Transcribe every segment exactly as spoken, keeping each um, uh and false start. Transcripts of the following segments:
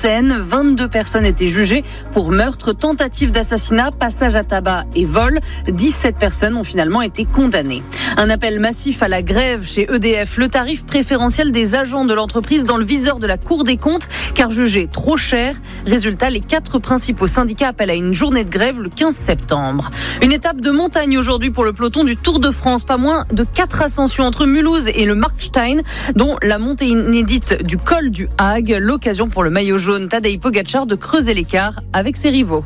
Seine. vingt-deux personnes étaient jugées pour meurtre, tentative d'assassinat, passage à tabac et vol. dix-sept personnes ont finalement été condamnées. Un appel massif à la grève chez E D F. Le tarif préférentiel des agents de l'entreprise dans le viseur de la Cour des comptes, car jugé trop cher. Résultat, les quatre principaux syndicats appellent à une journée de grève le quinze septembre. Une étape de montagne aujourd'hui pour le peloton du Tour de France. Pas moins de quatre ascensions entre Mulhouse et le Markstein, dont la montée inédite du col du Hague. L'occasion pour le maillot jaune Tadej Pogačar de creuser l'écart avec ses rivaux.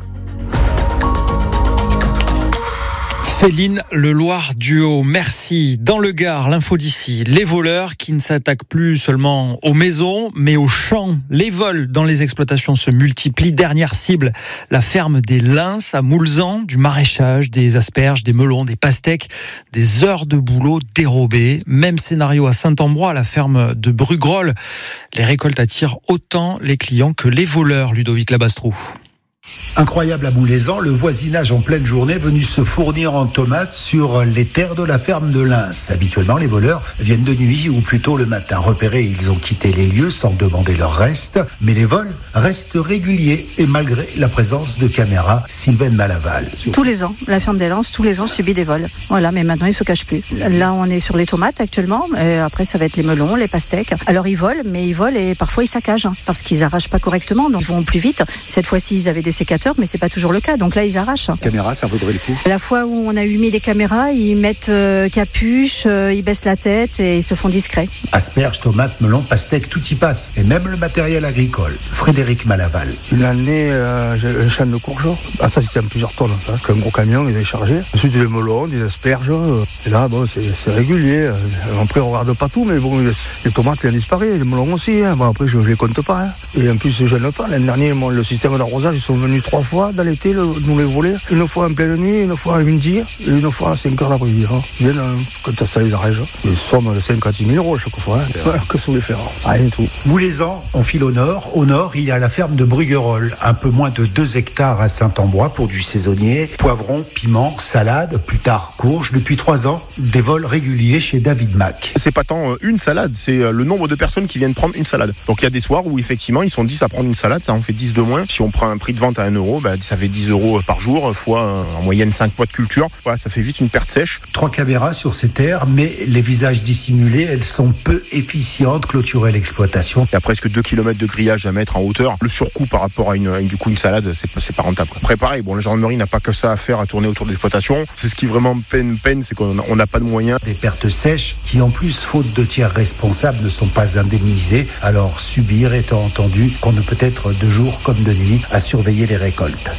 Céline Leloir Duo, merci. Dans le Gard, l'info d'ici, les voleurs qui ne s'attaquent plus seulement aux maisons, mais aux champs. Les vols dans les exploitations se multiplient. Dernière cible, la ferme des Lins à Moulzan, du maraîchage, des asperges, des melons, des pastèques, des heures de boulot dérobées. Même scénario à Saint-Ambrois, à la ferme de Brugrolles. Les récoltes attirent autant les clients que les voleurs, Ludovic Labastrou. Incroyable à Moulaisan, le voisinage en pleine journée venu se fournir en tomates sur les terres de la ferme de Lins. Habituellement, les voleurs viennent de nuit ou plutôt le matin. Repérés, ils ont quitté les lieux sans demander leur reste. Mais les vols restent réguliers et malgré la présence de caméras, Sylvaine Malaval. Tous les ans, la ferme des Lins, tous les ans, subit des vols. Voilà, mais maintenant, ils se cachent plus. Là, on est sur les tomates actuellement. Et après, ça va être les melons, les pastèques. Alors, ils volent, mais ils volent et parfois, ils saccagent hein, parce qu'ils arrachent pas correctement. Donc, ils vont plus vite. Cette fois-ci, ils avaient des sécateurs, mais c'est pas toujours le cas. Donc là, ils arrachent. Caméra, ça vaudrait le coup. La fois où on a eu mis des caméras, ils mettent euh, capuche, euh, ils baissent la tête et ils se font discrets. Asperges, tomates, melons, pastèques, tout y passe. Et même le matériel agricole. Frédéric Malaval. Une année, euh, j'ai un champ de courgettes. Ah, ça, c'était en plusieurs tonnes. Hein. Un gros camion, ils avaient chargé. Ensuite, des melons, des asperges. Euh, et là, bon, c'est, c'est régulier. Après, on regarde pas tout, mais bon, les, les tomates, ils ont disparu. Les melons aussi. Hein. Bon, après, je, je les compte pas. Hein. Et en plus, je gêne pas. L'année dernière, bon, le système d'arrosage, ils sont venus trois fois dans l'été, le, nous les voler. Une fois en pleine nuit, une fois à midi, et une fois à cinq heures d'après-midi. Hein. Ils viennent, hein, quand ça les arrête. Ils sommes de cinq à dix mille euros chaque fois. Hein. Ouais, que ça voulait faire? Rien du tout. Moulaisan, on file au nord. Au nord, il y a la ferme de Bruguerolles. Un peu moins de deux hectares à Saint-Ambrois pour du saisonnier. Poivrons, piments, salades, plus tard courges. Depuis trois ans, des vols réguliers chez David Mac. C'est pas tant une salade, c'est le nombre de personnes qui viennent prendre une salade. Donc il y a des soirs où effectivement ils sont dix à prendre une salade, ça en fait dix de moins. Si on prend un prix de vente à un euro, bah, ça fait dix euros par jour, fois euh, en moyenne cinq poids de culture. Voilà, ça fait vite une perte sèche. Trois caméras sur ces terres, mais les visages dissimulés, elles sont peu efficientes. Clôturer l'exploitation. Il y a presque deux kilomètres de grillage à mettre en hauteur. Le surcoût par rapport à une, à une du coup une salade, c'est, c'est pas rentable. Après pareil, bon, la gendarmerie n'a pas que ça à faire à tourner autour de l'exploitation. C'est ce qui vraiment peine, peine, c'est qu'on n'a pas de moyens. Des pertes sèches qui en plus, faute de tiers responsables, ne sont pas indemnisées. Alors subir étant entendu qu'on ne peut être de jour comme de nuit à surveiller les récoltes.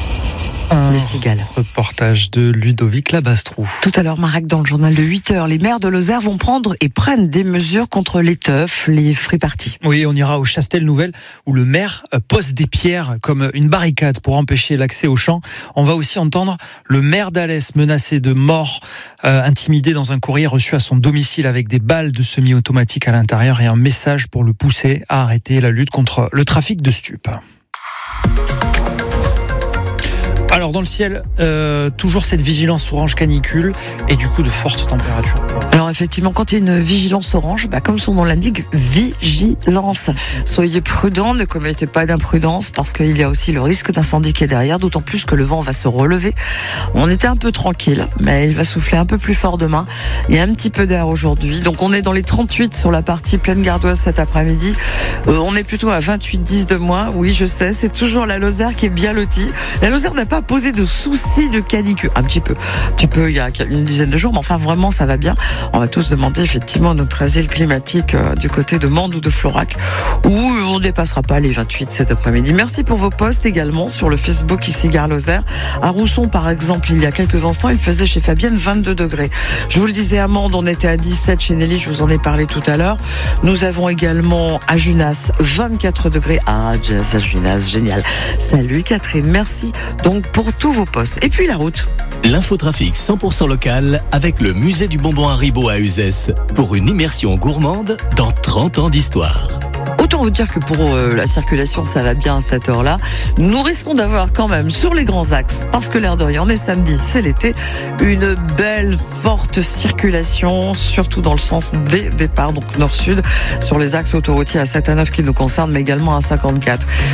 Un les cigales. Reportage de Ludovic Labastrou. Tout à l'heure, Marac, dans le journal de huit heures, les maires de Lozère vont prendre et prennent des mesures contre les teufs, les free parties. Oui, on ira au Chastel-Nouvelle où le maire pose des pierres comme une barricade pour empêcher l'accès aux champs. On va aussi entendre le maire d'Alès menacé de mort, euh, intimidé dans un courrier reçu à son domicile avec des balles de semi-automatique à l'intérieur et un message pour le pousser à arrêter la lutte contre le trafic de stupes. Alors dans le ciel, euh, toujours cette vigilance orange canicule et du coup de fortes températures. Alors effectivement, quand il y a une vigilance orange, bah, comme son nom l'indique, vigilance. Soyez prudents, ne commettez pas d'imprudence parce qu'il y a aussi le risque d'incendie qui est derrière, d'autant plus que le vent va se relever. On était un peu tranquille, mais il va souffler un peu plus fort demain. Il y a un petit peu d'air aujourd'hui, donc on est dans les trente-huit sur la partie plaine gardoise cet après-midi. Euh, on est plutôt à vingt-huit dix de moins. Oui, je sais, c'est toujours la Lozère qui est bien lotie. La Lozère n'a pas posé de soucis de canicule. Un petit peu, un petit peu, il y a une dizaine de jours, mais enfin vraiment ça va bien. On va tous demander effectivement notre asile climatique euh, du côté de Mende ou de Florac, où on ne dépassera pas les vingt-huit cet après-midi. Merci pour vos posts également sur le Facebook ici Gare Lozère. À Rousson par exemple, il y a quelques instants, il faisait chez Fabienne vingt-deux degrés. Je vous le disais à Mende, on était à dix-sept chez Nelly, je vous en ai parlé tout à l'heure. Nous avons également à Junas vingt-quatre degrés. Ah, Jazz à Junas, génial. Salut Catherine, merci donc pour tous vos postes. Et puis la route. L'infotrafic cent pour cent local avec le musée du bonbon Haribo à Uzès pour une immersion gourmande dans trente ans d'histoire. Autant vous dire que pour euh, la circulation, ça va bien à cette heure-là. Nous risquons d'avoir quand même sur les grands axes, parce que l'air de rien, on est samedi, c'est l'été, une belle, forte circulation, surtout dans le sens des départs, donc nord-sud, sur les axes autoroutiers à sept à neuf qui nous concernent, mais également à cinquante-quatre.